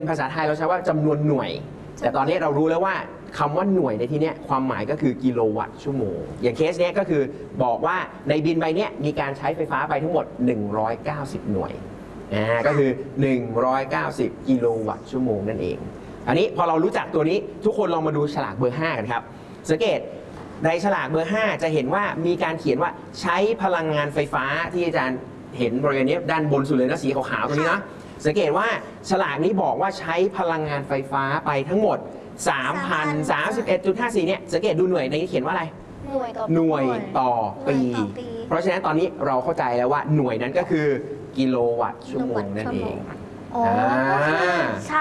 ภาษาไทยเราใช้ว่าจำนวนหน่วยแต่ตอนนี้เรารู้แล้วว่าคำว่าหน่วยในที่นี้ความหมายก็คือกิโลวัตต์ชั่วโมงอย่างเคสนี้ก็คือบอกว่าในบินใบนี้มีการใช้ไฟฟ้าไปทั้งหมด190หน่วยก็คือ190กิโลวัตต์ชั่วโมงนั่นเองอันนี้พอเรารู้จักตัวนี้ทุกคนลองมาดูฉลากเบอร์5กันครับสังเกตในฉลากเบอร์5จะเห็นว่ามีการเขียนว่าใช้พลังงานไฟฟ้าที่อาจารย์เห็นบริเวณนี้ด้านบนสุดเลยนะสีขาวๆตรงนี้นะสังเกตว่าฉลากนี้บอกว่าใช้พลังงานไฟฟ้าไปทั้งหมด 3,031.54 เนี่ยสังเกตดูหน่วยในนี้เขียนว่าอะไรหน่วยต่อปีเพราะฉะนั้นตอนนี้เราเข้าใจแล้วว่าหน่วยนั้นก็คือกิโลวัตต์ชั่วโมงนั่นเองใช้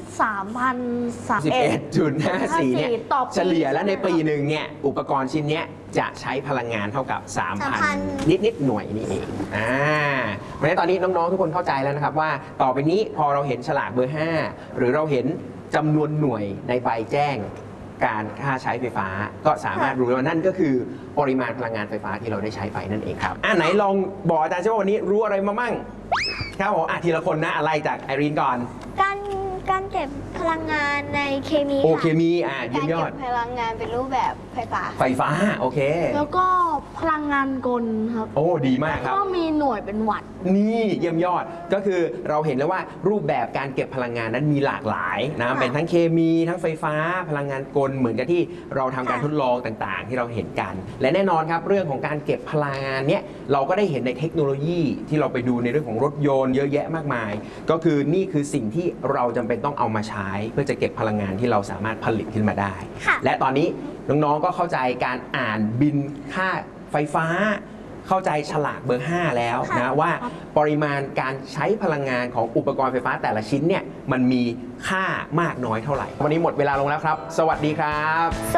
3,031.54 เนี่ยเฉลี่ยแล้วในปีหนึ่งเนี่ยอุปกรณ์ชิ้นนี้จะใช้พลังงานเท่ากับ 3,000 นิดๆหน่วยนี่เองเพราะฉะนั้นตอนนี้น้องๆทุกคนเข้าใจแล้วนะครับว่าต่อไปนี้พอเราเห็นฉลากเบอร์ 5หรือเราเห็นจำนวนหน่วยในใบแจ้งการค่าใช้ไฟฟ้าก็สามารถรู้ว่านั่นก็คือปริมาณพลังงานไฟฟ้าที่เราได้ใช้ไปนั่นเองครับไหนลองบอกอาจารย์ว่าวันนี้รู้อะไรมามั่งครับผมทีละคนนะอะไรจากไอรีนก่อนการเก็บพลังงานในเคมีเคมีเยี่ยมยอดพลังงานเป็นรูปแบบไฟฟ้าโอเคแล้วก็พลังงานกลครับโอ้ดีมากครับก็มีหน่วยเป็นวัตต์นี่เยี่ยมยอดก็คือเราเห็นแล้วว่ารูปแบบการเก็บพลังงานนั้นมีหลากหลายนะเป็นทั้งเคมีทั้งไฟฟ้าพลังงานกลเหมือนกับที่เราทำการทดลองต่างๆที่เราเห็นกันและแน่นอนครับเรื่องของการเก็บพลังงานเนี้ยเราก็ได้เห็นในเทคโนโลยีที่เราไปดูในเรื่องของรถยนต์เยอะแยะมากมายก็คือนี่คือสิ่งที่เราจำเป็นต้องเอามาใช้เพื่อจะเก็บพลังงานที่เราสามารถผลิตขึ้นมาได้และตอนนี้น้องๆก็เข้าใจการอ่านบินค่าไฟฟ้าเข้าใจฉลากเบอร์ 5 แล้วนะว่าปริมาณการใช้พลังงานของอุปกรณ์ไฟฟ้าแต่ละชิ้นเนี่ยมันมีค่ามากน้อยเท่าไหร่วันนี้หมดเวลาลงแล้วครับสวัสดีครับ